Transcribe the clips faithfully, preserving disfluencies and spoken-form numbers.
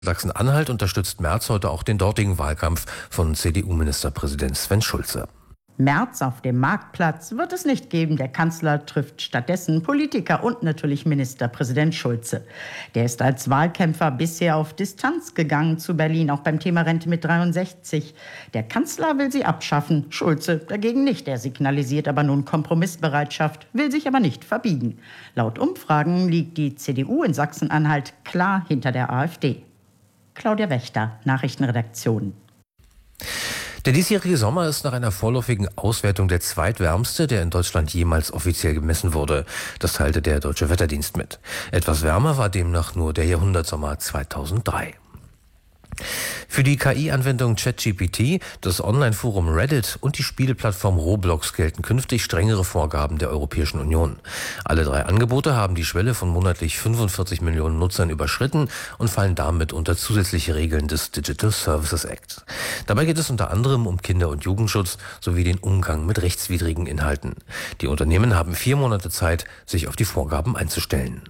Sachsen-Anhalt unterstützt Merz heute auch den dortigen Wahlkampf von C D U-Ministerpräsident Sven Schulze. Merz auf dem Marktplatz wird es nicht geben. Der Kanzler trifft stattdessen Politiker und natürlich Ministerpräsident Schulze. Der ist als Wahlkämpfer bisher auf Distanz gegangen zu Berlin, auch beim Thema Rente mit dreiundsechzig. Der Kanzler will sie abschaffen, Schulze dagegen nicht. Er signalisiert aber nun Kompromissbereitschaft, will sich aber nicht verbiegen. Laut Umfragen liegt die C D U in Sachsen-Anhalt klar hinter der AfD. Claudia Wächter, Nachrichtenredaktion. Der diesjährige Sommer ist nach einer vorläufigen Auswertung der zweitwärmste, der in Deutschland jemals offiziell gemessen wurde. Das teilte der Deutsche Wetterdienst mit. Etwas wärmer war demnach nur der Jahrhundertsommer zweitausenddrei. Für die K I-Anwendung ChatGPT, das Online-Forum Reddit und die Spieleplattform Roblox gelten künftig strengere Vorgaben der Europäischen Union. Alle drei Angebote haben die Schwelle von monatlich fünfundvierzig Millionen Nutzern überschritten und fallen damit unter zusätzliche Regeln des Digital Services Act. Dabei geht es unter anderem um Kinder- und Jugendschutz sowie den Umgang mit rechtswidrigen Inhalten. Die Unternehmen haben vier Monate Zeit, sich auf die Vorgaben einzustellen.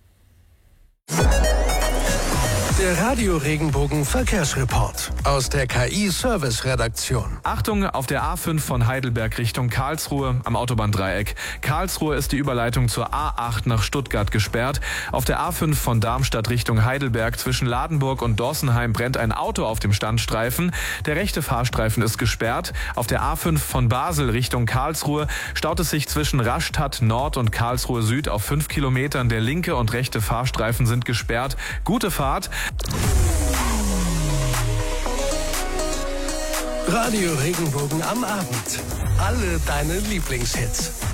Der Radio-Regenbogen Verkehrsreport aus der K I-Service-Redaktion. Achtung, auf der A fünf von Heidelberg Richtung Karlsruhe am Autobahndreieck. Karlsruhe ist die Überleitung zur A acht nach Stuttgart gesperrt. Auf der A fünf von Darmstadt Richtung Heidelberg zwischen Ladenburg und Dorsenheim brennt ein Auto auf dem Standstreifen. Der rechte Fahrstreifen ist gesperrt. Auf der A fünf von Basel Richtung Karlsruhe staut es sich zwischen Rastatt Nord und Karlsruhe Süd auf fünf Kilometern. Der linke und rechte Fahrstreifen sind gesperrt. Gute Fahrt. Radio Regenbogen am Abend. Alle deine Lieblingshits.